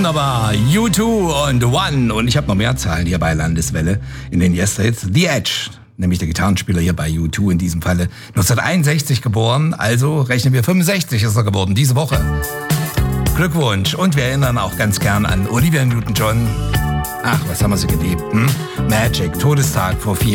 Wunderbar. U2 und One. Und ich habe noch mehr Zahlen hier bei Landeswelle in den Yesterhits. The Edge, nämlich der Gitarrenspieler hier bei U2 in diesem Falle, 1961 geboren. Also rechnen wir 65 ist er geworden diese Woche. Glückwunsch. Und wir erinnern auch ganz gern an Olivia Newton-John. Ach, was haben wir sie geliebt? Magic, Todestag vor 4